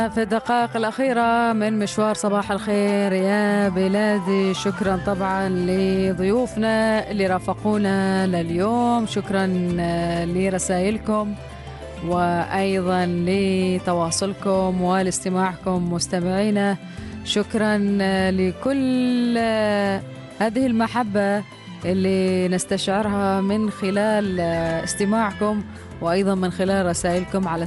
في الدقائق الأخيرة من مشوار صباح الخير يا بلادي. شكرا طبعا لضيوفنا اللي رافقونا لليوم، شكرا لرسائلكم وأيضا لتواصلكم والاستماعكم مستمعينا. شكرا لكل هذه المحبة اللي نستشعرها من خلال استماعكم وأيضا من خلال رسائلكم على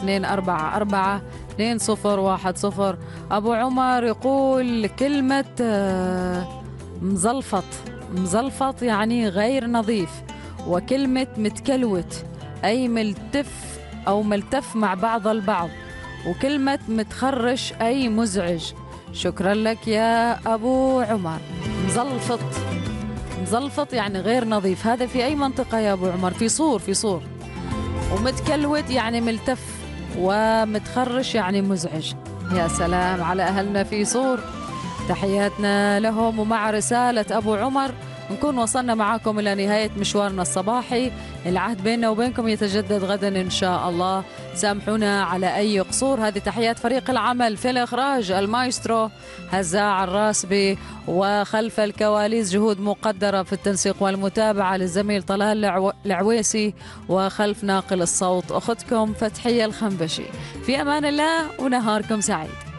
7244-2010. أبو عمر يقول كلمة مزلفط. مزلفط يعني غير نظيف، وكلمة متكلوت أي ملتف أو ملتف مع بعض البعض، وكلمة متخرش أي مزعج. شكرا لك يا أبو عمر. مزلفط، مزلفط يعني غير نظيف، هذا في أي منطقة يا أبو عمر؟ في صور، في صور. ومتكلوت يعني ملتف، ومتخرش يعني مزعج. يا سلام على أهلنا في صور، تحياتنا لهم. ومع رسالة أبو عمر نكون وصلنا معاكم إلى نهاية مشوارنا الصباحي. العهد بيننا وبينكم يتجدد غدا إن شاء الله، سامحونا على أي قصور. هذه تحيات فريق العمل في الإخراج المايسترو هزاع الراسبي، وخلف الكواليس جهود مقدرة في التنسيق والمتابعة للزميل طلال العويسي، وخلف ناقل الصوت أختكم فتحية الخنبشي. في أمان الله ونهاركم سعيد.